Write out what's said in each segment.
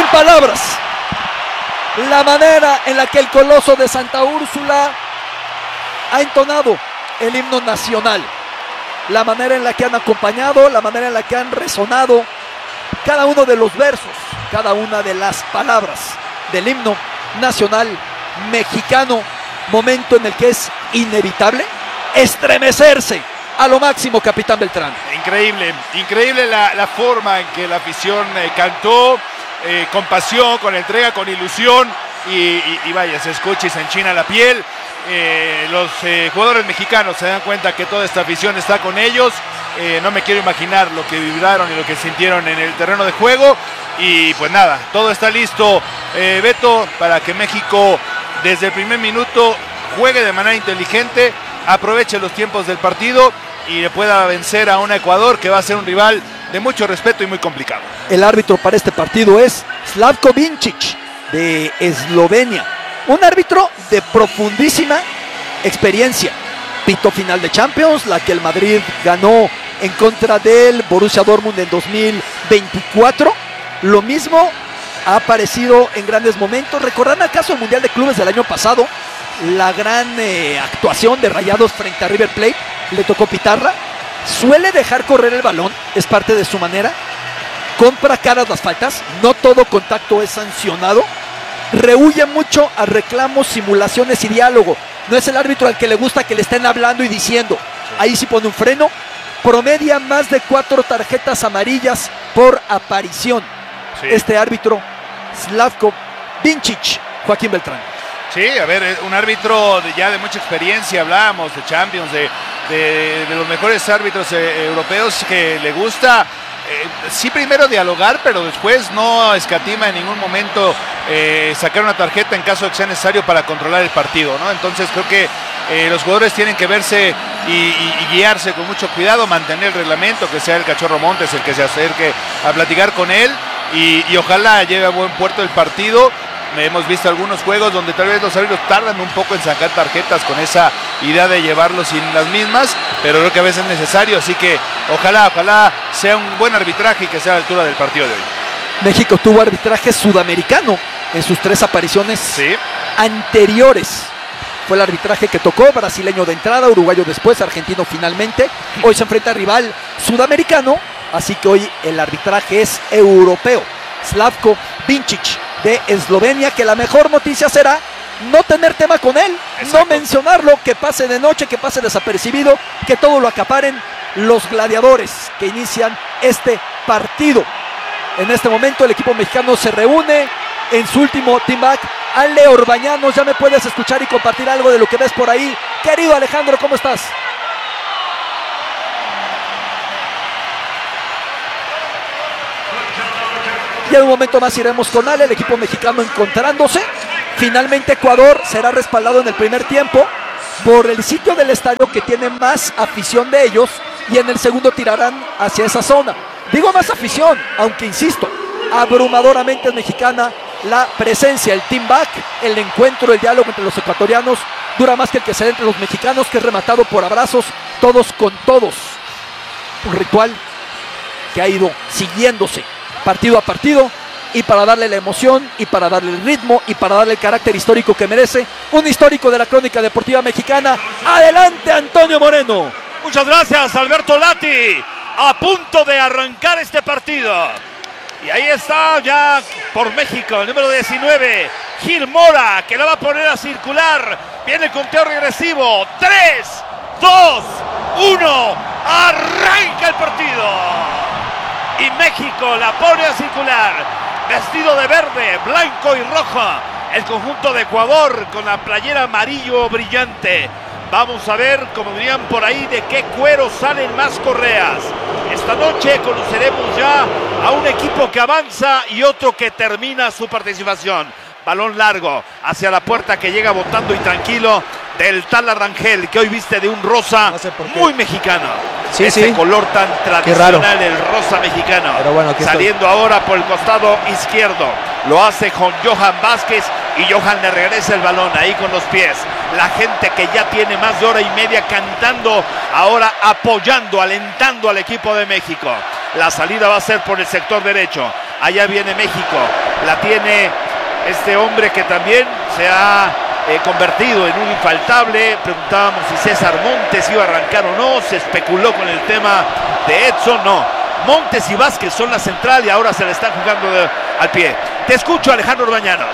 palabras la manera en la que el Coloso de Santa Úrsula ha entonado el himno nacional, la manera en la que han acompañado, la manera en la que han resonado cada uno de los versos, cada una de las palabras del himno nacional mexicano, momento en el que es inevitable estremecerse a lo máximo, capitán Beltrán. Increíble la forma en que la afición cantó, con pasión, con entrega, con ilusión, y vaya, se escucha y se enchina la piel. Los jugadores mexicanos se dan cuenta que toda esta afición está con ellos. No me quiero imaginar lo que vibraron y lo que sintieron en el terreno de juego. Y pues nada, todo está listo, Beto, para que México desde el primer minuto juegue de manera inteligente, aproveche los tiempos del partido y le pueda vencer a un Ecuador que va a ser un rival de mucho respeto y muy complicado. El árbitro para este partido es Slavko Vincic, de Eslovenia, un árbitro de profundísima experiencia. Pitó final de Champions, la que el Madrid ganó en contra del Borussia Dortmund en 2024. Lo mismo ha aparecido en grandes momentos. ¿Recordarán acaso el Mundial de Clubes del año pasado? La gran actuación de Rayados frente a River Plate. Le tocó pitarla. Suele dejar correr el balón, es parte de su manera. Compra caras las faltas, no todo contacto es sancionado. Rehuye mucho a reclamos, simulaciones y diálogo. No es el árbitro al que le gusta que le estén hablando y diciendo. Ahí sí pone un freno. Promedia más de 4 tarjetas amarillas por aparición. Sí. Este árbitro, Slavko Vincic, Joaquín Beltrán. Sí, a ver, un árbitro ya de mucha experiencia, hablábamos de Champions, de los mejores árbitros europeos, que le gusta, sí, primero dialogar, pero después no escatima en ningún momento sacar una tarjeta en caso de que sea necesario para controlar el partido, ¿no? Entonces creo que los jugadores tienen que verse y guiarse con mucho cuidado, mantener el reglamento, que sea el Cachorro Montes el que se acerque a platicar con él y ojalá lleve a buen puerto el partido. Hemos visto algunos juegos donde tal vez los árbitros tardan un poco en sacar tarjetas con esa idea de llevarlos sin las mismas, pero creo que a veces es necesario, así que ojalá sea un buen arbitraje y que sea a la altura del partido de hoy. México tuvo arbitraje sudamericano en sus 3 apariciones anteriores. Fue el arbitraje que tocó, brasileño de entrada, uruguayo después, argentino finalmente. Hoy se enfrenta a rival sudamericano, así que hoy el arbitraje es europeo. Slavko Vincic, de Eslovenia, que la mejor noticia será no tener tema con él. Exacto. No mencionarlo, que pase de noche, que pase desapercibido, que todo lo acaparen los gladiadores que inician este partido. En este momento el equipo mexicano se reúne en su último team back. Ale Orbañanos, ya me puedes escuchar y compartir algo de lo que ves por ahí. Querido Alejandro, ¿cómo estás? Y en un momento más iremos con Ale, el equipo mexicano encontrándose. Finalmente Ecuador será respaldado en el primer tiempo por el sitio del estadio que tiene más afición de ellos, y en el segundo tirarán hacia esa zona. Digo más afición, aunque insisto, abrumadoramente es mexicana la presencia, el team back, el encuentro, el diálogo entre los ecuatorianos dura más que el que se da entre los mexicanos, que es rematado por abrazos, todos con todos. Un ritual que ha ido siguiéndose partido a partido, y para darle la emoción, y para darle el ritmo, y para darle el carácter histórico que merece, un histórico de la crónica deportiva mexicana. ¡Adelante, Antonio Moreno! Muchas gracias, Alberto Lati. A punto de arrancar este partido. Y ahí está ya por México, el número 19, Gil Mora, que la va a poner a circular. Viene el conteo regresivo. 3, 2, 1. Arranca el partido. Y México la pone a circular, vestido de verde, blanco y rojo, el conjunto de Ecuador con la playera amarillo brillante. Vamos a ver, como dirían por ahí, de qué cuero salen más correas. Esta noche conoceremos ya a un equipo que avanza y otro que termina su participación. Balón largo hacia la puerta, que llega botando y tranquilo, del tal Rangel, que hoy viste de un rosa muy mexicano. Sí, ese color tan tradicional, el rosa mexicano. Pero bueno, saliendo ahora por el costado izquierdo. Lo hace con Johan Vázquez, y Johan le regresa el balón ahí con los pies. La gente que ya tiene más de hora y media cantando, ahora apoyando, alentando al equipo de México. La salida va a ser por el sector derecho. Allá viene México. La tiene este hombre que también se ha convertido en un infaltable. Preguntábamos si César Montes iba a arrancar o no. Se especuló con el tema de Edson. No, Montes y Vázquez son la central y ahora se le están jugando al pie. Te escucho, Alejandro Orbañanos.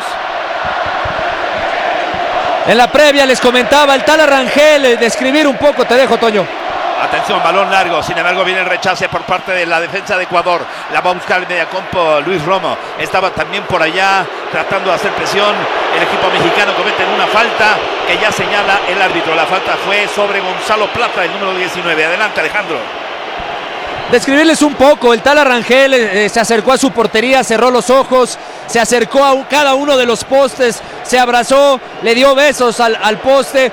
En la previa les comentaba el Tala Rangel, describir un poco, te dejo, Toño. Atención, balón largo, sin embargo viene el rechace por parte de la defensa de Ecuador. La va a buscar el mediacampo Luis Romo. Estaba también por allá tratando de hacer presión. El equipo mexicano comete una falta que ya señala el árbitro. La falta fue sobre Gonzalo Plata, el número 19. Adelante, Alejandro. Describirles un poco, el Tala Rangel se acercó a su portería, cerró los ojos, se acercó a cada uno de los postes, se abrazó, le dio besos al poste.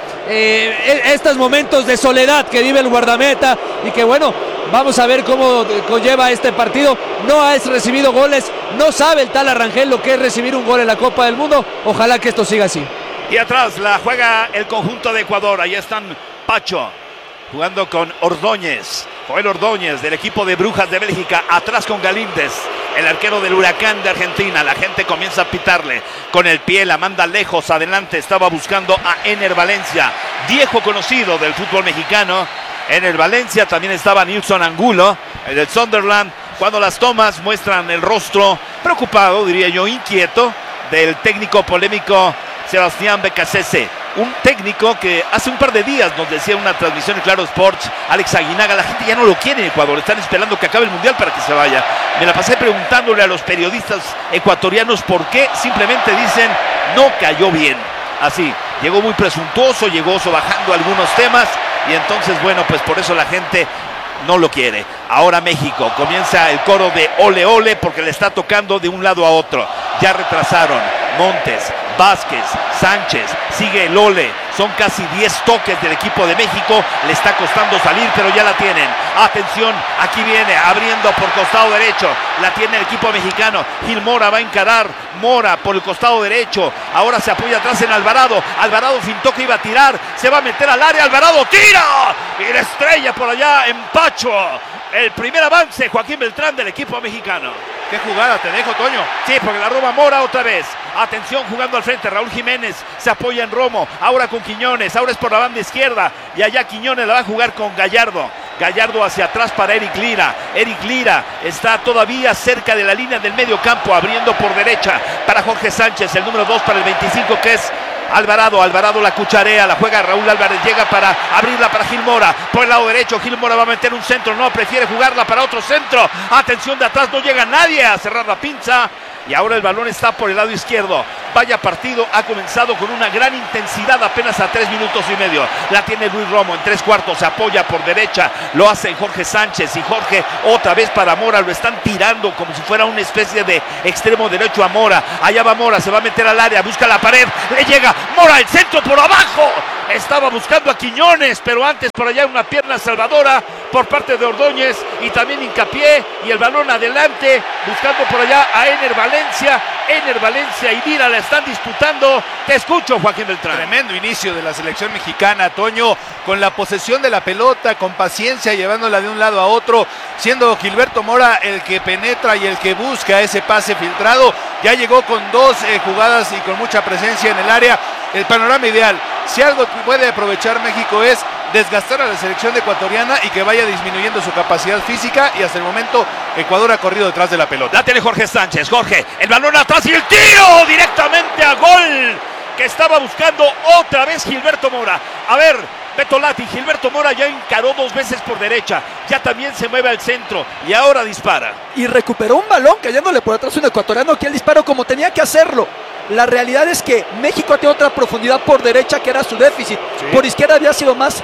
Estos momentos de soledad que vive el guardameta y que bueno, vamos a ver cómo conlleva este partido. No ha recibido goles, no sabe el Tala Rangel lo que es recibir un gol en la Copa del Mundo. Ojalá que esto siga así. Y atrás la juega el conjunto de Ecuador. Ahí están Pacho jugando con Ordóñez. Joel Ordóñez del equipo de Brujas de Bélgica. Atrás con Galíndez, el arquero del Huracán de Argentina. La gente comienza a pitarle con el pie, la manda lejos. Adelante estaba buscando a Ener Valencia, viejo conocido del fútbol mexicano. Ener Valencia, también estaba Nilson Angulo, el del Sunderland. Cuando las tomas muestran el rostro preocupado, diría yo, inquieto, del técnico polémico Sebastián Becasese. Un técnico que hace un par de días nos decía en una transmisión de Claro Sports, Alex Aguinaga, la gente ya no lo quiere en Ecuador, están esperando que acabe el Mundial para que se vaya. Me la pasé preguntándole a los periodistas ecuatorianos por qué, simplemente dicen, no cayó bien. Así, llegó muy presuntuoso, llegó sobajando algunos temas y entonces, bueno, pues por eso la gente no lo quiere. Ahora México, comienza el coro de ole ole porque le está tocando de un lado a otro. Ya retrasaron Montes, Vázquez, Sánchez, sigue el ole. Son casi 10 toques del equipo de México. Le está costando salir, pero ya la tienen. Atención, aquí viene abriendo por costado derecho. La tiene el equipo mexicano. Gil Mora va a encarar. Mora por el costado derecho. Ahora se apoya atrás en Alvarado. Alvarado fintó que iba a tirar. Se va a meter al área. Alvarado tira. Y la estrella por allá en Pacho. El primer avance, Joaquín Beltrán, del equipo mexicano. Qué jugada, te dejo, Toño. Sí, porque la roba Mora otra vez. Atención, jugando al frente, Raúl Jiménez se apoya en Romo, ahora con Quiñones, ahora es por la banda izquierda, y allá Quiñones la va a jugar con Gallardo. Gallardo hacia atrás para Eric Lira. Eric Lira está todavía cerca de la línea del medio campo, abriendo por derecha para Jorge Sánchez, el número 2 para el 25, que es Alvarado. Alvarado la cucharea, la juega Raúl Álvarez, llega para abrirla para Gil Mora, por el lado derecho. Gil Mora va a meter un centro, no, prefiere jugarla para otro centro. Atención, de atrás no llega nadie a cerrar la pinza. Y ahora el balón está por el lado izquierdo. Vaya partido, ha comenzado con una gran intensidad apenas a 3 minutos y medio. La tiene Luis Romo en 3/4, se apoya por derecha, lo hace Jorge Sánchez y Jorge otra vez para Mora. Lo están tirando como si fuera una especie de extremo derecho a Mora. Allá va Mora, se va a meter al área, busca la pared, le llega Mora, el centro por abajo. Estaba buscando a Quiñones, pero antes por allá una pierna salvadora por parte de Ordóñez y también hincapié y el balón adelante, buscando por allá a Ener Valencia. Ener Valencia y Lira la están disputando. Te escucho, Joaquín Beltrán. Tremendo inicio de la selección mexicana, Toño, con la posesión de la pelota, con paciencia, llevándola de un lado a otro, siendo Gilberto Mora el que penetra y el que busca ese pase filtrado. Ya llegó con 2 jugadas y con mucha presencia en el área. El panorama ideal. Si algo puede aprovechar México es desgastar a la selección ecuatoriana y que vaya disminuyendo su capacidad física, y hasta el momento Ecuador ha corrido detrás de la pelota. La tiene Jorge Sánchez. Jorge, el balón atrás y el tiro directamente a gol que estaba buscando otra vez Gilberto Mora. A ver, Beto Lati, Gilberto Mora ya encaró 2 veces por derecha, ya también se mueve al centro y ahora dispara. Y recuperó un balón cayéndole por atrás un ecuatoriano, que él disparó como tenía que hacerlo. La realidad es que México tiene otra profundidad por derecha, que era su déficit. Sí. Por izquierda había sido más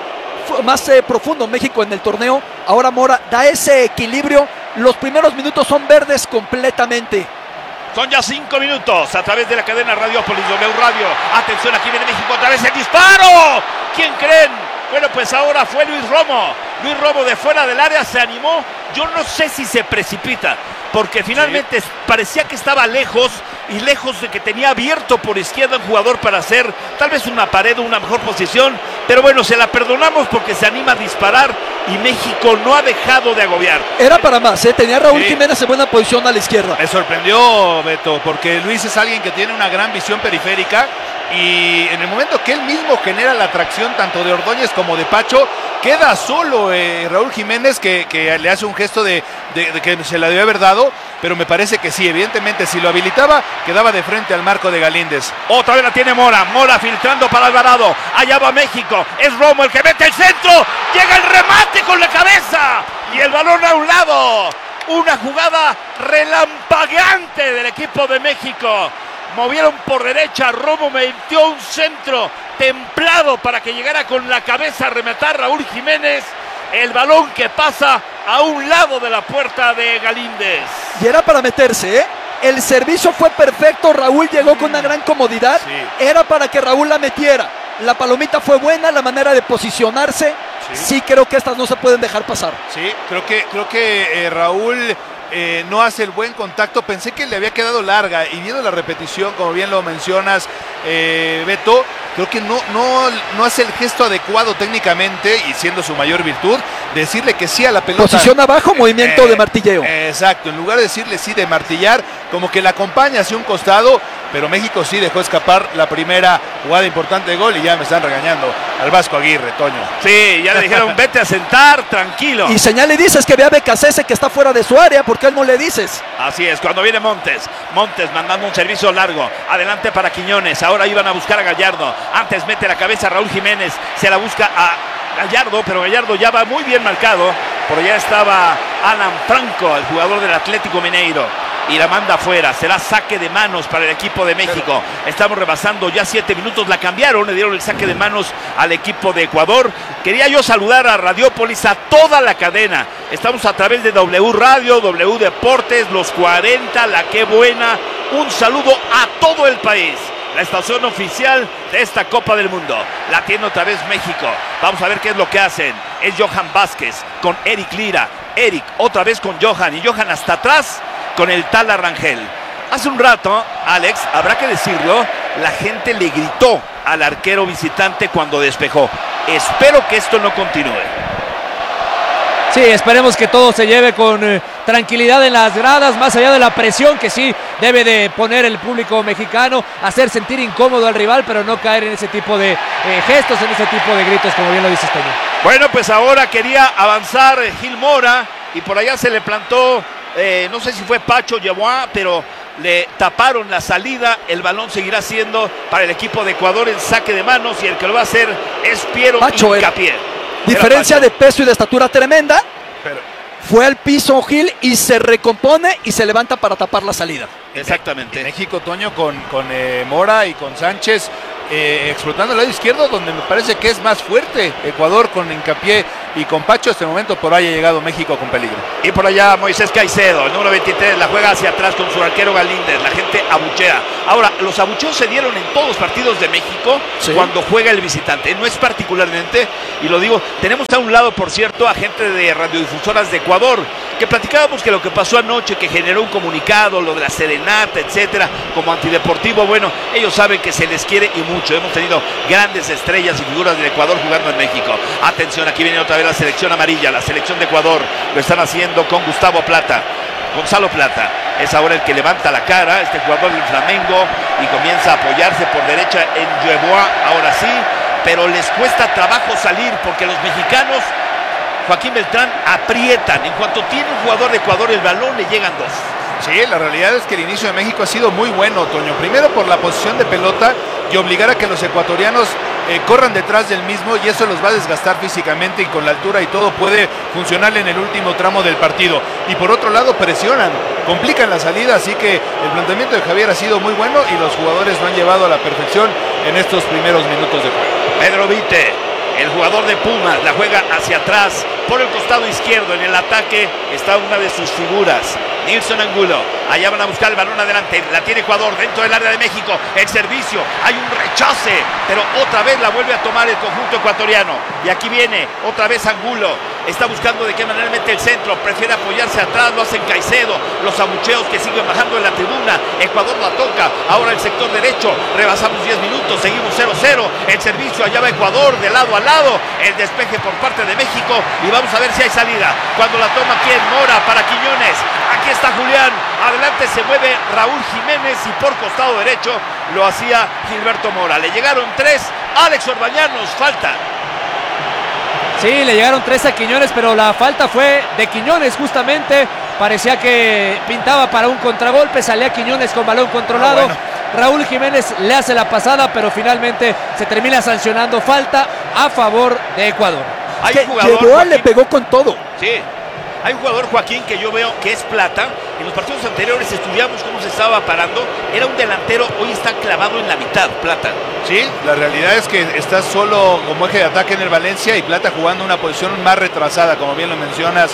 profundo México en el torneo. Ahora Mora da ese equilibrio. Los primeros minutos son verdes completamente. Son ya 5 minutos a través de la cadena Radiopolis W Radio. Atención, aquí viene México otra vez el disparo. ¿Quién creen? Bueno, pues ahora fue Luis Romo. Luis Romo de fuera del área se animó. Yo no sé si se precipita, porque finalmente parecía que estaba lejos y lejos de que tenía abierto por izquierda un jugador para hacer tal vez una pared o una mejor posición, pero bueno, se la perdonamos porque se anima a disparar y México no ha dejado de agobiar. Era para más, tenía a Raúl Jiménez en buena posición a la izquierda. Me sorprendió, Beto, porque Luis es alguien que tiene una gran visión periférica y en el momento que él mismo genera la atracción tanto de Ordóñez como de Pacho, queda solo Raúl Jiménez que le hace un gesto de que se la debió haber dado, pero me parece que sí, evidentemente si lo habilitaba quedaba de frente al marco de Galíndez. Otra vez la tiene Mora filtrando para Alvarado, allá va México, es Romo el que mete el centro, llega el remate con la cabeza y el balón a un lado, una jugada relampagueante del equipo de México. Movieron por derecha, Romo metió un centro templado para que llegara con la cabeza a rematar Raúl Jiménez. El balón que pasa a un lado de la puerta de Galíndez. Y era para meterse, El servicio fue perfecto, Raúl llegó con una gran comodidad. Sí. Era para que Raúl la metiera. La palomita fue buena, la manera de posicionarse. Sí, creo que estas no se pueden dejar pasar. Sí, creo que Raúl no hace el buen contacto. Pensé que le había quedado larga y viendo la repetición, como bien lo mencionas, Beto, creo que no hace el gesto adecuado técnicamente y siendo su mayor virtud, decirle que sí a la pelota. Posición abajo, movimiento de martilleo. Exacto, en lugar de decirle sí de martillar, como que la acompaña hacia un costado, pero México sí dejó escapar la primera jugada importante de gol y ya me están regañando al Vasco Aguirre, Toño. Sí, ya le dijeron vete a sentar, tranquilo. Y señal le dices que ve a Becasese que está fuera de su área, ¿por qué no le dices? Así es, cuando viene Montes mandando un servicio largo, adelante para Quiñones, ahora iban a buscar a Gallardo, antes mete la cabeza a Raúl Jiménez, se la busca a Gallardo, pero Gallardo ya va muy bien marcado, por allá estaba Alan Franco, el jugador del Atlético Mineiro, y la manda afuera, será saque de manos para el equipo de México. Estamos rebasando ya 7 minutos, la cambiaron, le dieron el saque de manos al equipo de Ecuador. Quería yo saludar a Radiópolis, a toda la cadena. Estamos a través de W Radio, W Deportes, Los 40, La Qué Buena. Un saludo a todo el país. La estación oficial de esta Copa del Mundo. La tiene otra vez México. Vamos a ver qué es lo que hacen. Es Johan Vázquez con Eric Lira. Eric otra vez con Johan y Johan hasta atrás con el Tala Rangel. Hace un rato, Alex, habrá que decirlo, la gente le gritó al arquero visitante cuando despejó. Espero que esto no continúe. Sí, esperemos que todo se lleve con tranquilidad en las gradas, más allá de la presión que sí debe de poner el público mexicano, hacer sentir incómodo al rival, pero no caer en ese tipo de gestos, en ese tipo de gritos, como bien lo dices, Toño. Bueno, pues ahora quería avanzar Gil Mora y por allá se le plantó, no sé si fue Pacho Yeboah, pero le taparon la salida. El balón seguirá siendo para el equipo de Ecuador en saque de manos y el que lo va a hacer es Piero Hincapié. Diferencia de peso y de estatura tremenda. Pero fue al piso Gil y se recompone y se levanta para tapar la salida. Exactamente. México, Toño, con Mora y con Sánchez explotando el lado izquierdo, donde me parece que es más fuerte Ecuador con Hincapié y con Pacho. Hasta el momento por ahí ha llegado México con peligro. Y por allá Moisés Caicedo, el número 23, la juega hacia atrás con su arquero Galíndez. La gente abuchea. Ahora, los abucheos se dieron en todos los partidos de México cuando juega el visitante. No es particularmente, y lo digo, tenemos a un lado, por cierto, a gente de radiodifusoras de Ecuador, que platicábamos que lo que pasó anoche, que generó un comunicado, lo de la serenata, etcétera, como antideportivo. Bueno, ellos saben que se les quiere y mucho. Hemos tenido grandes estrellas y figuras del Ecuador jugando en México. Atención, aquí viene otra vez la selección amarilla, la selección de Ecuador. Lo están haciendo con Gonzalo Plata. Es ahora el que levanta la cara, este jugador del Flamengo, y comienza a apoyarse por derecha en Yeboah, ahora sí, pero les cuesta trabajo salir porque los mexicanos, Joaquín Beltrán, aprietan. En cuanto tiene un jugador de Ecuador el balón, le llegan dos. Sí, la realidad es que el inicio de México ha sido muy bueno, Toño. Primero por la posición de pelota y obligar a que los ecuatorianos corran detrás del mismo, y eso los va a desgastar físicamente, y con la altura y todo puede funcionar en el último tramo del partido. Y por otro lado presionan, complican la salida, así que el planteamiento de Javier ha sido muy bueno y los jugadores lo han llevado a la perfección en estos primeros minutos de juego. Pedro Vite, el jugador de Pumas, la juega hacia atrás por el costado izquierdo. En el ataque está una de sus figuras, Nilson Angulo. Allá van a buscar el balón adelante. La tiene Ecuador dentro del área de México. El servicio. Hay un rechace. Pero otra vez la vuelve a tomar el conjunto ecuatoriano. Y aquí viene otra vez Angulo. Está buscando de qué manera mete el centro. Prefiere apoyarse atrás. Lo hacen Caicedo. Los abucheos que siguen bajando en la tribuna. Ecuador la toca. Ahora el sector derecho. Rebasamos 10 minutos. Seguimos 0-0. El servicio. Allá va Ecuador de lado a lado. El despeje por parte de México. Y vamos a ver si hay salida. Cuando la toma aquí en Mora para Quiñones. Aquí está Julián. Adelante se mueve Raúl Jiménez. Y por costado derecho lo hacía Gilberto Mora. Le llegaron 3. Alex Orbañanos. Falta. Sí, le llegaron 3 a Quiñones, pero la falta fue de Quiñones justamente. Parecía que pintaba para un contragolpe, salía Quiñones con balón controlado. Bueno. Raúl Jiménez le hace la pasada, pero finalmente se termina sancionando falta a favor de Ecuador. Hay Que un jugador, llegó, Joaquín, le pegó con todo. sí. Hay un jugador, Joaquín, que yo veo que es plata. En los partidos anteriores estudiamos cómo se estaba parando. Era un delantero, hoy está clavado en la mitad, Plata. Sí, la realidad es que está solo como eje de ataque en el Valencia y Plata jugando una posición más retrasada, como bien lo mencionas,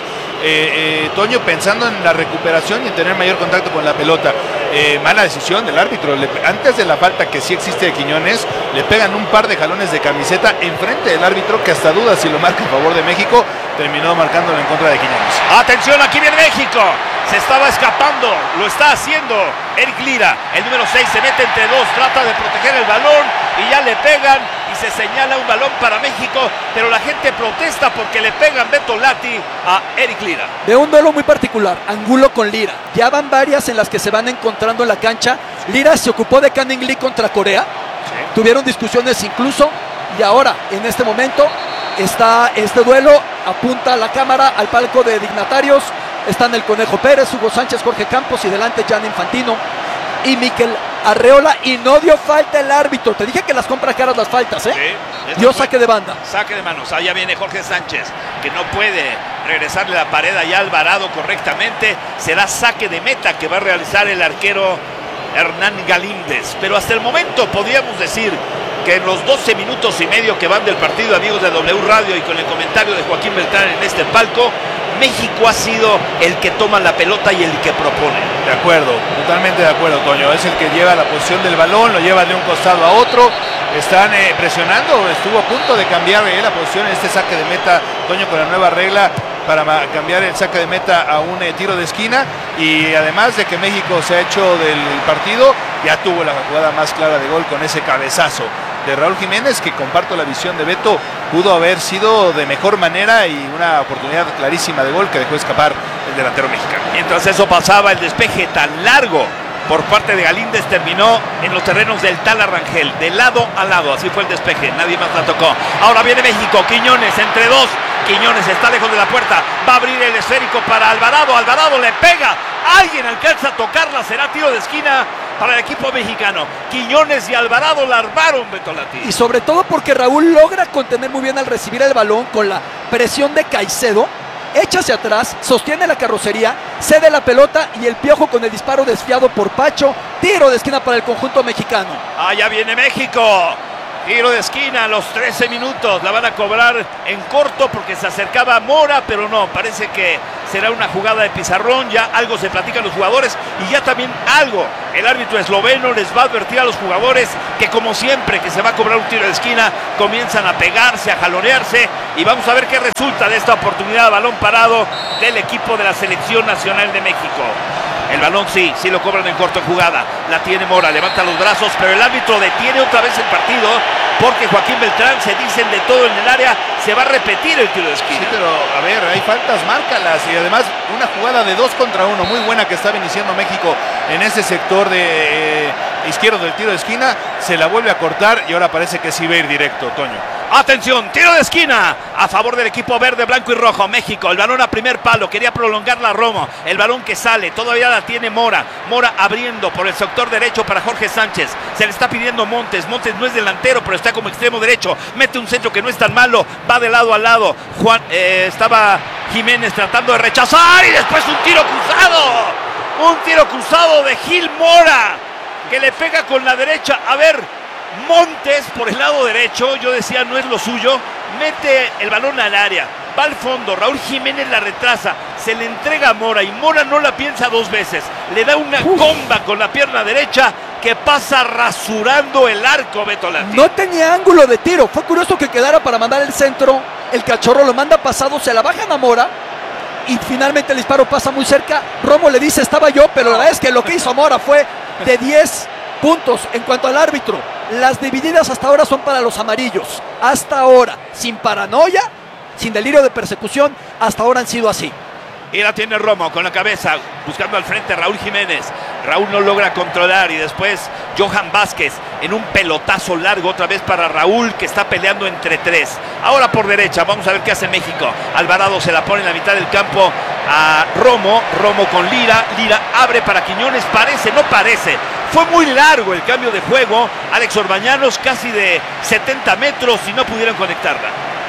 Toño, pensando en la recuperación y en tener mayor contacto con la pelota. Mala decisión del árbitro. Antes de la falta que sí existe de Quiñones, le pegan un par de jalones de camiseta enfrente del árbitro, que hasta duda si lo marca en favor de México. Terminó marcándolo en contra de Quiñones. Atención, aquí viene México. Se estaba escapando, lo está haciendo Eric Lira. El número 6 se mete entre dos, trata de proteger el balón y ya le pegan y se señala un balón para México, pero la gente protesta porque le pegan Beto Lati a Eric Lira. De un duelo muy particular, Angulo con Lira. Ya van varias en las que se van encontrando en la cancha. Lira se ocupó de Canning Lee contra Corea. Tuvieron discusiones incluso. Y ahora, en este momento, está este duelo. Apunta la cámara al palco de dignatarios. Están el Conejo Pérez, Hugo Sánchez, Jorge Campos y delante Jan Infantino y Miquel Arreola. Y no dio falta el árbitro. Te dije que las compra caras las faltas, ¿eh? Sí, dio saque de banda. Saque de manos. Allá viene Jorge Sánchez, que no puede regresarle la pared allá a Alvarado correctamente. Será saque de meta que va a realizar el arquero Hernán Galíndez. Pero hasta el momento podríamos decir que en los 12 minutos y medio que van del partido, amigos de W Radio, y con el comentario de Joaquín Beltrán en este palco, México ha sido el que toma la pelota y el que propone. De acuerdo, totalmente de acuerdo, Toño. Es el que lleva la posición del balón, lo lleva de un costado a otro. Están presionando, estuvo a punto de cambiar la posición en este saque de meta, Toño, con la nueva regla para cambiar el saque de meta a un tiro de esquina. Y además de que México se ha hecho del partido, ya tuvo la jugada más clara de gol con ese cabezazo de Raúl Jiménez, que comparto la visión de Beto, pudo haber sido de mejor manera y una oportunidad clarísima de gol que dejó escapar el delantero mexicano. Mientras eso pasaba, el despeje tan largo por parte de Galíndez terminó en los terrenos del Tala Rangel, de lado a lado. Así fue el despeje, nadie más la tocó. Ahora viene México, Quiñones entre dos. Quiñones está lejos de la puerta, va a abrir el esférico para Alvarado. Alvarado le pega, alguien alcanza a tocarla, será tiro de esquina para el equipo mexicano. Quiñones y Alvarado la armaron, Beto Lati. Y sobre todo porque Raúl logra contener muy bien al recibir el balón con la presión de Caicedo. Echa hacia atrás, sostiene la carrocería, cede la pelota y el Piojo con el disparo desviado por Pacho. Tiro de esquina para el conjunto mexicano. Allá viene México. Tiro de esquina a los 13 minutos. La van a cobrar en corto porque se acercaba Mora, pero no, parece que será una jugada de pizarrón. Ya algo se platican los jugadores y ya también algo. El árbitro esloveno les va a advertir a los jugadores que, como siempre que se va a cobrar un tiro de esquina, comienzan a pegarse, a jalonearse. Y vamos a ver qué resulta de esta oportunidad de balón parado del equipo de la Selección Nacional de México. El balón sí lo cobran en corto en jugada. La tiene Mora, levanta los brazos, pero el árbitro detiene otra vez el partido porque Joaquín Beltrán se dicen de todo en el área. Se va a repetir el tiro de esquina. Sí, pero a ver, hay faltas, márcalas. Y además una jugada de 2 contra 1 muy buena que estaba iniciando México en ese sector de izquierdo del tiro de esquina. Se la vuelve a cortar y ahora parece que sí va a ir directo, Toño. Atención, tiro de esquina a favor del equipo verde, blanco y rojo. México, el balón a primer palo, quería prolongarla Romo. El balón que sale, todavía la tiene Mora. Mora abriendo por el sector derecho para Jorge Sánchez. Se le está pidiendo Montes. Montes no es delantero, pero está como extremo derecho. Mete un centro que no es tan malo, va de lado a lado. Estaba Jiménez tratando de rechazar y después un tiro cruzado. Un tiro cruzado de Gil Mora, que le pega con la derecha. A ver, Montes por el lado derecho, yo decía no es lo suyo, mete el balón al área, va al fondo, Raúl Jiménez la retrasa, se le entrega a Mora y Mora no la piensa dos veces, le da una comba con la pierna derecha que pasa rasurando el arco, Beto Lati. No tenía ángulo de tiro, fue curioso que quedara para mandar el centro, el Cachorro lo manda pasado, se la bajan a Mora y finalmente el disparo pasa muy cerca. Romo le dice estaba yo, pero la verdad es que lo que hizo Mora fue de 10 puntos. En cuanto al árbitro, las divididas hasta ahora son para los amarillos, hasta ahora, sin paranoia, sin delirio de persecución, hasta ahora han sido así. Y la tiene Romo con la cabeza, buscando al frente Raúl Jiménez. Raúl no logra controlar y después Johan Vázquez en un pelotazo largo otra vez para Raúl, que está peleando entre tres. Ahora por derecha, vamos a ver qué hace México. Alvarado se la pone en la mitad del campo a Romo. Romo con Lira. Lira abre para Quiñones. Parece, no parece. Fue muy largo el cambio de juego. Alex Orbañanos casi de 70 metros y no pudieron conectarla.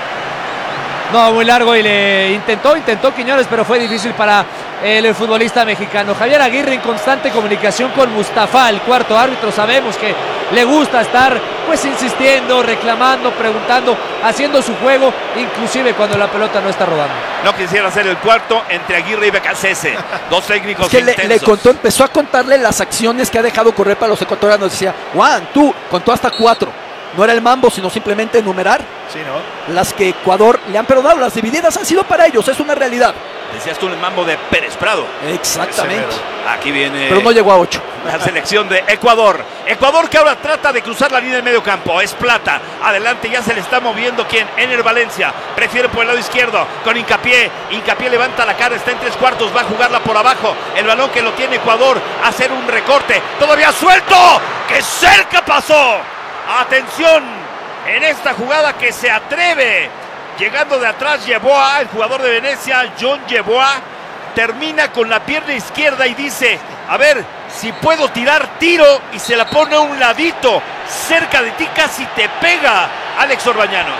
No, muy largo y le intentó Quiñones, pero fue difícil para el futbolista mexicano. Javier Aguirre en constante comunicación con Mustafa, el cuarto árbitro. Sabemos que le gusta estar pues insistiendo, reclamando, preguntando, haciendo su juego, inclusive cuando la pelota no está rodando. No quisiera ser el cuarto entre Aguirre y Becasese, dos técnicos es que intensos. le contó, empezó a contarle las acciones que ha dejado correr para los ecuatorianos. Decía, Juan, tú, contó hasta 4. No era el mambo, sino simplemente enumerar las que Ecuador le han perdonado. Las divididas han sido para ellos, es una realidad. Decías tú el mambo de Pérez Prado. Exactamente. Aquí viene. Pero no llegó a 8. La selección de Ecuador. Ecuador que ahora trata de cruzar la línea de medio campo. Es Plata. Adelante ya se le está moviendo. ¿Quién? Ener Valencia. Prefiere por el lado izquierdo con Hincapié. Hincapié levanta la cara. Está en 3/4. Va a jugarla por abajo. El balón que lo tiene Ecuador. Hacer un recorte. Todavía suelto. ¡Qué cerca pasó! Atención en esta jugada que se atreve. Llegando de atrás Yeboah, el jugador de Venecia, John Yeboah, termina con la pierna izquierda y dice, a ver, si puedo tirar, tiro, y se la pone a un ladito, cerca de ti, casi te pega Alex Orbañanos.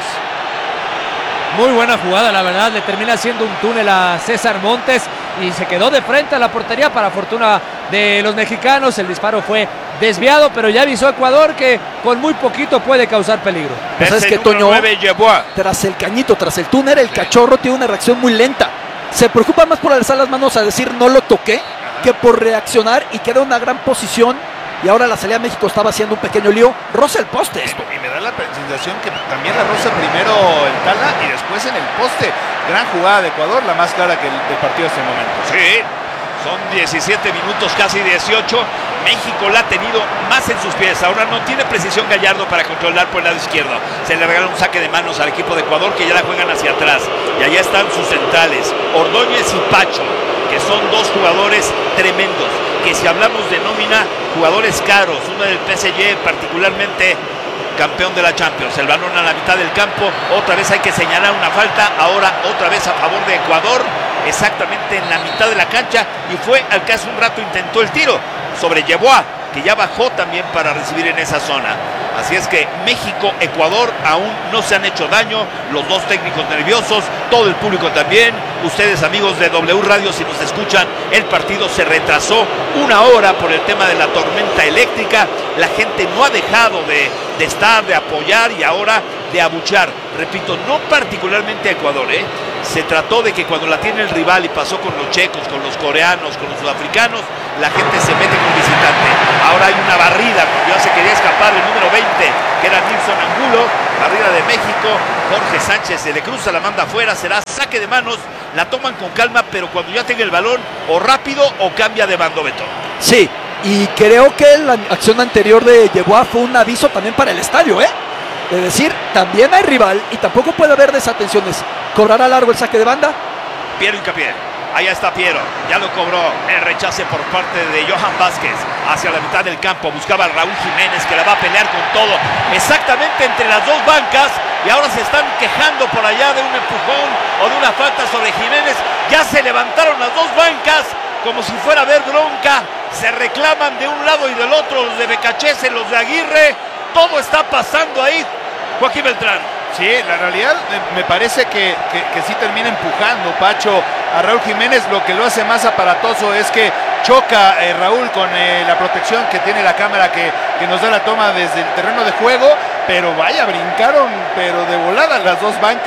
Muy buena jugada, la verdad, le termina haciendo un túnel a César Montes y se quedó de frente a la portería para fortuna de los mexicanos. El disparo fue desviado, pero ya avisó Ecuador que con muy poquito puede causar peligro. Pues ¿sabes que Toño? Tras el cañito, tras el túnel, el Cachorro tiene una reacción muy lenta. Se preocupa más por alzar las manos a decir no lo toqué, que por reaccionar, y queda una gran posición. Y ahora la salida de México estaba haciendo un pequeño lío. Roza el poste esto. Y me da la sensación que también la roza primero en Tala y después en el poste. Gran jugada de Ecuador, la más clara que del partido hasta el momento. Sí, son 17 minutos, casi 18. México la ha tenido más en sus pies. Ahora no tiene precisión Gallardo para controlar por el lado izquierdo. Se le regala un saque de manos al equipo de Ecuador, que ya la juegan hacia atrás. Y allá están sus centrales, Ordóñez y Pacho, que son dos jugadores tremendos. Que si hablamos de nómina, jugadores caros, uno del PSG particularmente campeón de la Champions. El balón a la mitad del campo, otra vez hay que señalar una falta, ahora otra vez a favor de Ecuador, exactamente en la mitad de la cancha, y fue al que hace un rato intentó el tiro sobre Yeboah, que ya bajó también para recibir en esa zona. Así es que México, Ecuador aún no se han hecho daño, los dos técnicos nerviosos, todo el público también. Ustedes, amigos de W Radio, si nos escuchan, el partido se retrasó 1 hora por el tema de la tormenta eléctrica. La gente no ha dejado de estar, de apoyar y ahora de abuchar. Repito, no particularmente a Ecuador, Se trató de que cuando la tiene el rival, y pasó con los checos, con los coreanos, con los sudafricanos, la gente se mete con visitante. Ahora hay una barrida, ya se quería escapar el número 20, que era Nilson Angulo. Barrida de México, Jorge Sánchez se le cruza, la manda afuera, será saque de manos. La toman con calma, pero cuando ya tenga el balón, o rápido o cambia de bando, Beto. Sí, y creo que la acción anterior de Yeboah fue un aviso también para el estadio, de decir, también hay rival y tampoco puede haber desatenciones. ¿Cobrará largo el saque de banda? Piero Hincapié, allá está Piero, ya lo cobró. El rechace por parte de Johan Vázquez hacia la mitad del campo, buscaba a Raúl Jiménez, que la va a pelear con todo, exactamente entre las dos bancas, y ahora se están quejando por allá de un empujón o de una falta sobre Jiménez. Ya se levantaron las dos bancas como si fuera a haber bronca, se reclaman de un lado y del otro, los de Becachese, los de Aguirre. Todo está pasando ahí, Joaquín Beltrán. Sí, la realidad me parece que sí termina empujando Pacho a Raúl Jiménez. Lo que lo hace más aparatoso es que choca Raúl con la protección que tiene la cámara que nos da la toma desde el terreno de juego. Pero vaya, brincaron, pero de volada las dos bancas.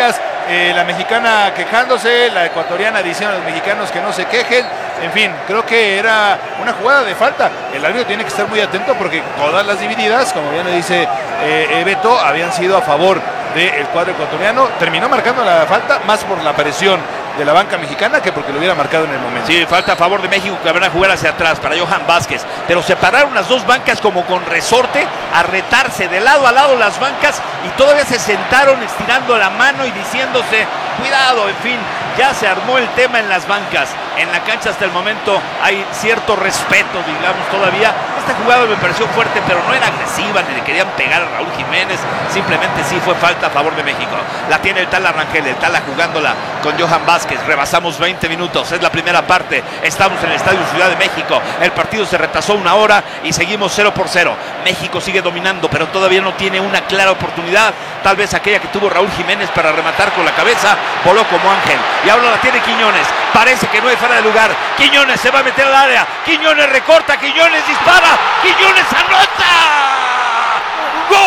la mexicana quejándose, la ecuatoriana diciendo a los mexicanos que no se quejen. En fin, creo que era una jugada de falta. El árbitro tiene que estar muy atento porque todas las divididas, como bien le dice Beto, habían sido a favor del cuadro ecuatoriano. Terminó marcando la falta más por la presión de la banca mexicana que porque lo hubiera marcado en el momento. Sí, falta a favor de México, que van a jugar hacia atrás para Johan Vázquez, pero separaron las dos bancas como con resorte a retarse de lado a lado las bancas y todavía se sentaron estirando la mano y diciéndose cuidado. En fin, ya se armó el tema en las bancas. En la cancha hasta el momento hay cierto respeto, digamos, todavía. Esta jugada me pareció fuerte, pero no era agresiva, ni le querían pegar a Raúl Jiménez, simplemente sí fue falta a favor de México. La tiene el Tala Rangel, el Tala jugándola con Johan Vázquez. Rebasamos 20 minutos, es la primera parte. Estamos en el Estadio Ciudad de México. El partido se retrasó 1 hora y seguimos 0-0. México sigue dominando, pero todavía no tiene una clara oportunidad. Tal vez aquella que tuvo Raúl Jiménez para rematar con la cabeza, voló como ángel. Y ahora la tiene Quiñones. Parece que no hay fuera de lugar. Quiñones se va a meter al área. Quiñones recorta, Quiñones dispara. Quiñones anota. ¡Gol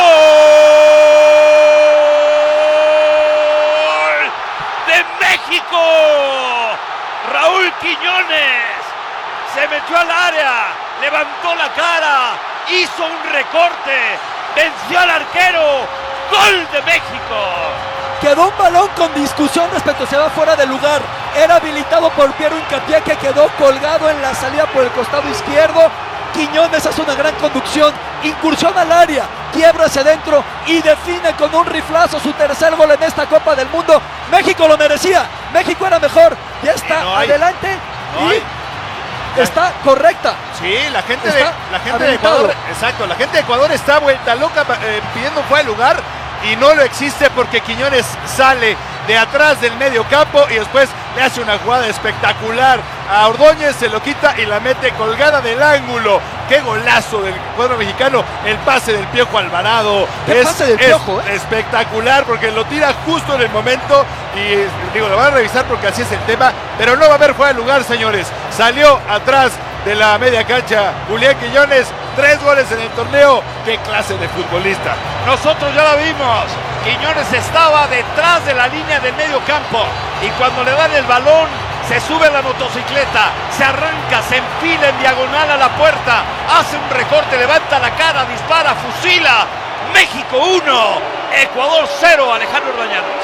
de México! Raúl Quiñones se metió al área, levantó la cara, hizo un recorte, venció al arquero. ¡Gol de México! Quedó un balón con discusión respecto si va fuera de lugar. Era habilitado por Piero Hincapié, que quedó colgado en la salida por el costado izquierdo. Quiñones hace una gran conducción, incursión al área, quiebra hacia adentro y define con un riflazo su tercer gol en esta Copa del Mundo. México lo merecía, México era mejor, ya está adelante y está correcta. Sí, la gente de Ecuador, exacto, la gente de Ecuador está vuelta loca pidiendo fuera de lugar y no lo existe porque Quiñones sale de atrás del medio campo y después le hace una jugada espectacular a Ordóñez, se lo quita y la mete colgada del ángulo. Qué golazo del cuadro mexicano, el pase del Piojo Alvarado. ¿Qué pase del Piojo? Espectacular porque lo tira justo en el momento y digo, lo van a revisar porque así es el tema, pero no va a haber fuera de lugar, señores. Salió atrás de la media cancha Julián Quiñones, 3 goles en el torneo. Qué clase de futbolista. Nosotros ya la vimos. Quiñones estaba detrás de la línea del medio campo y cuando le dan el balón se sube a la motocicleta, se arranca, se enfila en diagonal a la puerta, hace un recorte, levanta la cara, dispara, fusila. México 1, Ecuador 0, Alejandro Orbañanos.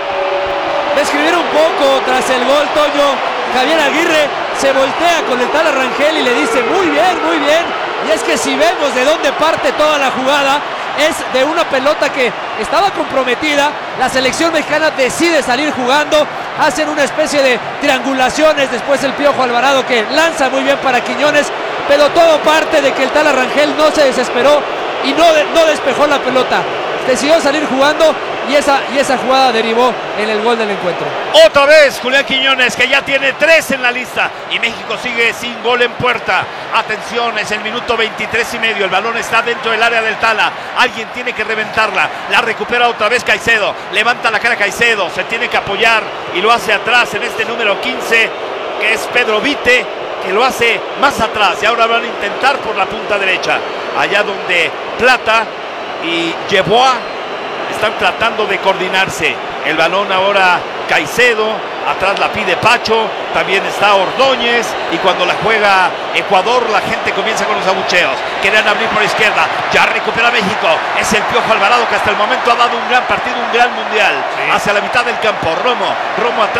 Describir un poco tras el gol, Toño. Javier Aguirre se voltea con el Tala Rangel y le dice muy bien, muy bien. Y es que si vemos de dónde parte toda la jugada, es de una pelota que estaba comprometida. La selección mexicana decide salir jugando, hacen una especie de triangulaciones, después el Piojo Alvarado que lanza muy bien para Quiñones, pero todo parte de que el Tala Rangel no se desesperó y no despejó la pelota, decidió salir jugando y esa jugada derivó en el gol del encuentro. Otra vez Julián Quiñones, que ya tiene 3 en la lista y México sigue sin gol en puerta. Atención, es el minuto 23:30, el balón está dentro del área del Tala, alguien tiene que reventarla, la recupera otra vez Caicedo, levanta la cara Caicedo, se tiene que apoyar y lo hace atrás en este número 15 que es Pedro Vite, que lo hace más atrás y ahora van a intentar por la punta derecha, allá donde Plata y Yeboah están tratando de coordinarse. El balón ahora Caicedo, atrás la pide Pacho, también está Ordóñez y cuando la juega Ecuador la gente comienza con los abucheos. Querían abrir por izquierda, ya recupera México, es el Piojo Alvarado que hasta el momento ha dado un gran partido, un gran mundial. Sí. Hacia la mitad del campo, Romo atrás.